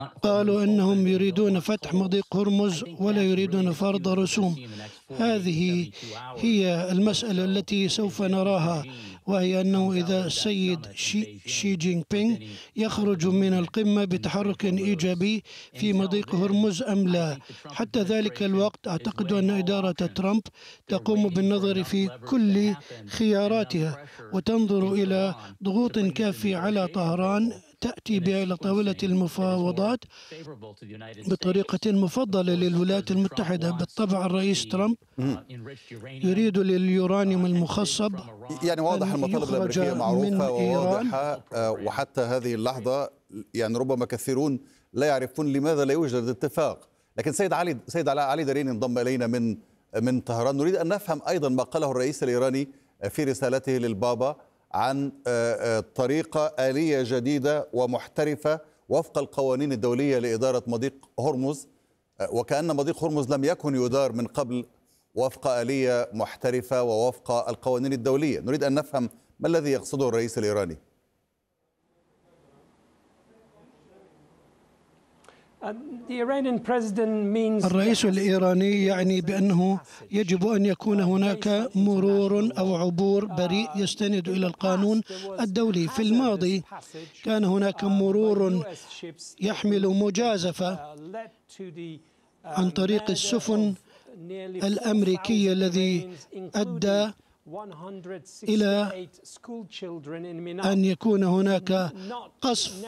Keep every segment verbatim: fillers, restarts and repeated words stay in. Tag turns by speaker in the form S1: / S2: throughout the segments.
S1: قالوا أنهم يريدون فتح مضيق هرمز ولا يريدون فرض رسوم. هذه هي المسألة التي سوف نراها، وهي أنه إذا السيد شي, شي جين بينغ يخرج من القمة بتحرك إيجابي في مضيق هرمز أم لا. حتى ذلك الوقت أعتقد أن إدارة ترامب تقوم بالنظر في كل خياراتها وتنظر إلى ضغوط كافية على طهران تأتي بها إلى طاولة المفاوضات بطريقة مفضلة للولايات المتحدة. بالطبع الرئيس ترامب يريد لليورانيوم المخصب،
S2: يعني واضح المطالب الأمريكية معروفة وواضحة، وحتى هذه اللحظة يعني ربما كثيرون لا يعرفون لماذا لا يوجد اتفاق. لكن سيد علي سيد علي دارين انضم إلينا من من طهران. نريد أن نفهم أيضا ما قاله الرئيس الإيراني في رسالته للبابا عن طريقة آلية جديدة ومحترفة وفق القوانين الدولية لإدارة مضيق هرمز، وكأن مضيق هرمز لم يكن يدار من قبل وفق آلية محترفة ووفق القوانين الدولية. نريد أن نفهم ما الذي يقصده الرئيس الإيراني.
S1: الرئيس الإيراني يعني بأنه يجب أن يكون هناك مرور أو عبور بريء يستند إلى القانون الدولي. في الماضي كان هناك مرور يحمل مجازفة عن طريق السفن الأمريكية الذي أدى إلى أن يكون هناك قصف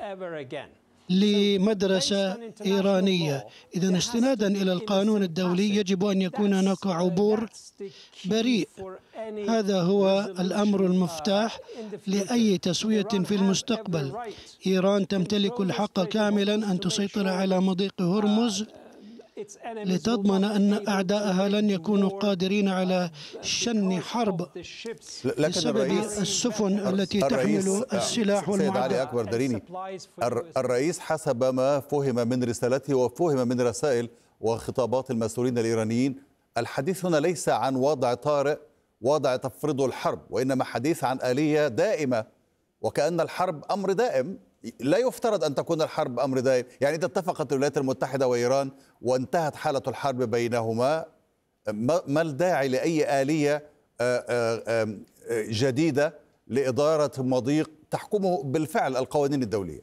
S1: لمدرسة إيرانية. إذن استنادا إلى القانون الدولي يجب أن يكون هناك عبور بريء. هذا هو الأمر المفتاح لأي تسوية في المستقبل. إيران تمتلك الحق كاملا أن تسيطر على مضيق هرمز لتضمن أن أعداءها لن يكونوا قادرين على شن حرب بسبب السفن التي تحمل السلاح والمعدات.
S2: سيد علي أكبر داريني، الرئيس حسب ما فهم من رسالته وفهم من رسائل وخطابات المسؤولين الإيرانيين، الحديث هنا ليس عن وضع طارئ، وضع تفرض الحرب، وإنما حديث عن آلية دائمة، وكأن الحرب أمر دائم. لا يفترض أن تكون الحرب أمر دائم. يعني إذا اتفقت الولايات المتحدة وإيران وانتهت حالة الحرب بينهما، ما الداعي لأي آلية جديدة لإدارة مضيق تحكمه بالفعل القوانين الدولية؟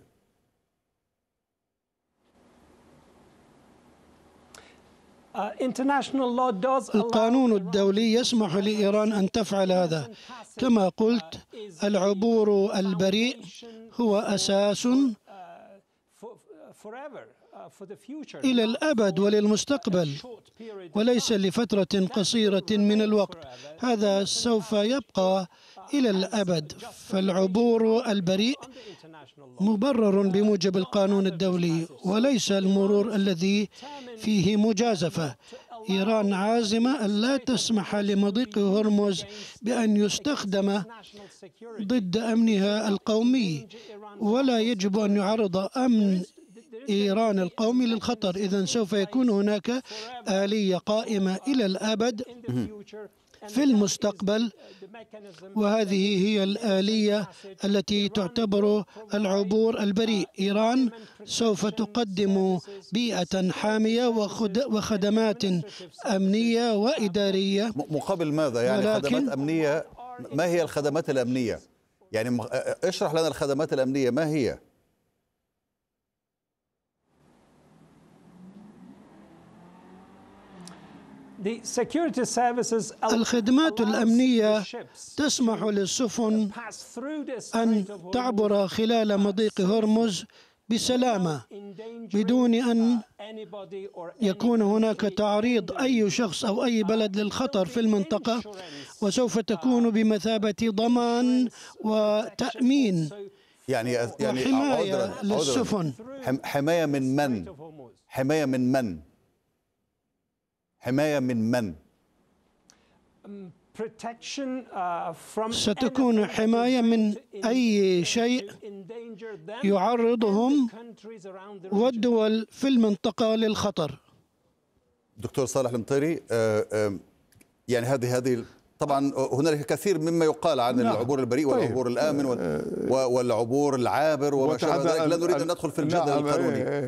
S1: القانون الدولي يسمح لإيران أن تفعل هذا. كما قلت، العبور البريء هو أساس إلى الأبد وللمستقبل، وليس لفترة قصيرة من الوقت. هذا سوف يبقى إلى الأبد. فالعبور البريء مبرر بموجب القانون الدولي وليس المرور الذي فيه مجازفة. إيران عازمة أن لا تسمح لمضيق هرمز بأن يستخدم ضد أمنها القومي، ولا يجب أن يعرض أمن إيران القومي للخطر. إذن سوف يكون هناك آلية قائمة إلى الأبد في المستقبل، وهذه هي الآلية التي تعتبر العبور البريء. إيران سوف تقدم بيئة حامية وخدمات أمنية وإدارية.
S2: مقابل ماذا؟ يعني خدمات أمنية، ما هي الخدمات الأمنية؟ يعني اشرح لنا الخدمات الأمنية ما هي؟
S1: الخدمات الأمنية تسمح للسفن أن تعبر خلال مضيق هرمز بسلامة بدون أن يكون هناك تعريض أي شخص أو أي بلد للخطر في المنطقة، وسوف تكون بمثابة ضمان وتأمين
S2: يعني يعني
S1: وحماية للسفن.
S2: حماية من من؟ حماية من من؟ حماية من من؟
S1: ستكون حماية من أي شيء يعرضهم والدول في المنطقة للخطر.
S2: دكتور صالح المطيري، يعني هذه هذه طبعا هنالك كثير مما يقال عن نعم. العبور البريء والعبور الآمن والعبور العابر وما شابه ذلك. لا نريد أن ندخل في الجدل القانوني.